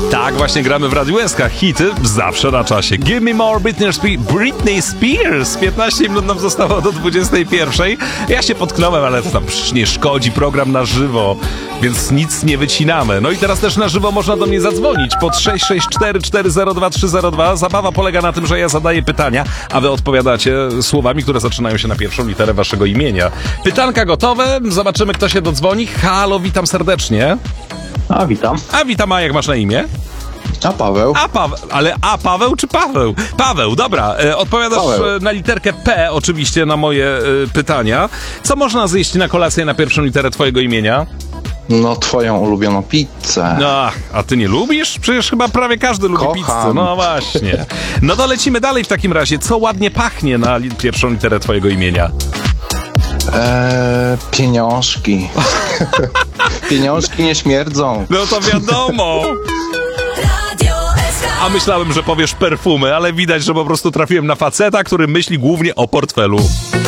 Tak właśnie gramy w Radiu SK. Hity zawsze na czasie. Give me more Britney Spears. 15 minut nam zostało do 21. Ja się potknąłem, ale to tam przecież nie szkodzi, program na żywo, więc nic nie wycinamy. No i teraz też na żywo można do mnie zadzwonić pod 664 402 302. Zabawa polega na tym, że ja zadaję pytania, a wy odpowiadacie słowami, które zaczynają się na pierwszą literę waszego imienia. Pytanka gotowe, zobaczymy, kto się dodzwoni. Halo, witam serdecznie. Witam. A jak masz na imię? Paweł. Paweł czy Paweł? Paweł, dobra. Odpowiadasz na literkę P oczywiście na moje pytania. Co można zjeść na kolację na pierwszą literę twojego imienia? No, twoją ulubioną pizzę. No, a ty nie lubisz? Przecież chyba prawie każdy lubi pizzę. No właśnie. No to lecimy dalej w takim razie. Co ładnie pachnie na pierwszą literę twojego imienia? Pieniążki. Pieniążki nie śmierdzą. No to wiadomo. A myślałem, że powiesz perfumy, ale widać, że po prostu trafiłem na faceta, który myśli głównie o portfelu.